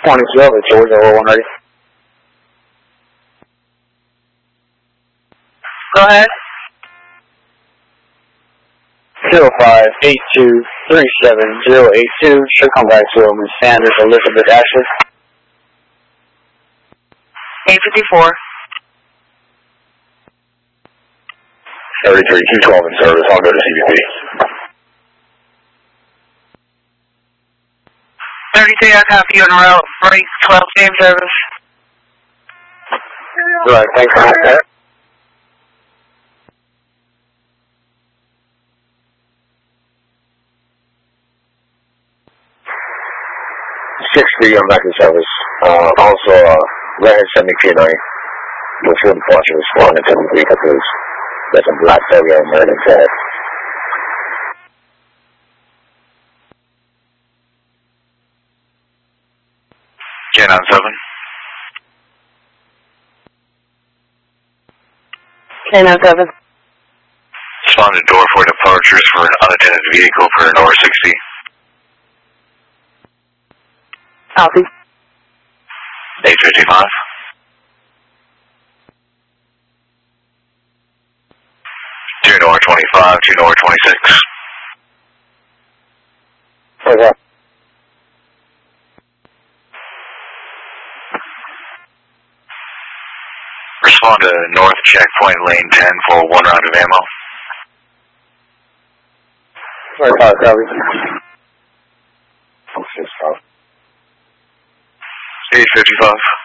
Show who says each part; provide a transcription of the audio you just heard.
Speaker 1: 27, Georgia, 01 ready.
Speaker 2: Go ahead.
Speaker 1: 0582378082. Should come back to Miss Sanders, Elizabeth Ashley.
Speaker 2: 854.
Speaker 3: 33-212 in service. I'll go to CBP.
Speaker 2: 33, I copy you on route. Break 12, same service.
Speaker 1: Right, thanks for that.
Speaker 3: 60, I'm back in service. Also, Redhead 72 night. Which would unfortunately respond to me because there's a black area in there instead.
Speaker 4: K97.
Speaker 2: K97.
Speaker 4: Respond to door for departures for an unattended vehicle for North 60.
Speaker 2: Copy.
Speaker 4: 855. 2 North 25, 2 North 26.
Speaker 1: What's up?
Speaker 4: Respond to North Checkpoint Lane 10 for 1 round of ammo.
Speaker 1: Right, copy.
Speaker 3: 6-5.
Speaker 4: 855.